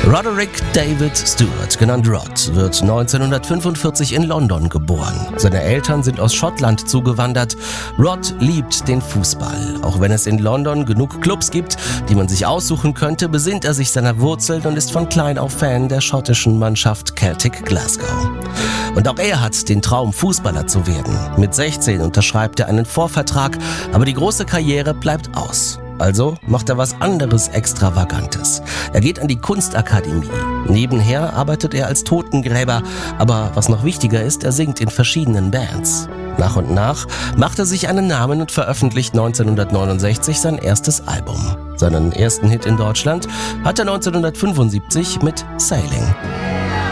Roderick David Stewart, genannt Rod, wird 1945 in London geboren. Seine Eltern sind aus Schottland zugewandert. Rod liebt den Fußball. Auch wenn es in London genug Clubs gibt, die man sich aussuchen könnte, besinnt er sich seiner Wurzeln und ist von klein auf Fan der schottischen Mannschaft Celtic Glasgow. Und auch er hat den Traum, Fußballer zu werden. Mit 16 unterschreibt er einen Vorvertrag, aber die große Karriere bleibt aus. Also macht er was anderes Extravagantes. Er geht an die Kunstakademie. Nebenher arbeitet er als Totengräber, aber was noch wichtiger ist, er singt in verschiedenen Bands. Nach und nach macht er sich einen Namen und veröffentlicht 1969 sein erstes Album. Seinen ersten Hit in Deutschland hat er 1975 mit Sailing.